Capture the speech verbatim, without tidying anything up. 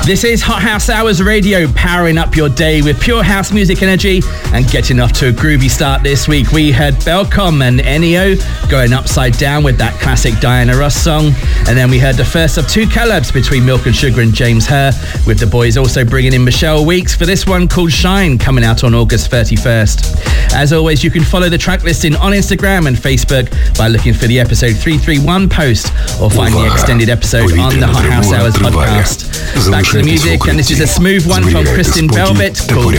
This is Hot House Hours Radio, powering up your day with pure house music energy and getting off to a groovy start this week. We heard Belcom and Ennio going upside down with that classic Diana Ross song. And then we heard the first of two collabs between Milk and Sugar and James Herr, with the boys also bringing in Michelle Weeks for this one called Shine, coming out on August thirty-first. As always, you can follow the track listing on Instagram and Facebook by looking for the episode three thirty-one post, or find the extended episode on the Hot House Hours podcast. Back to the music, and this is a smooth one from Kristen Velvet called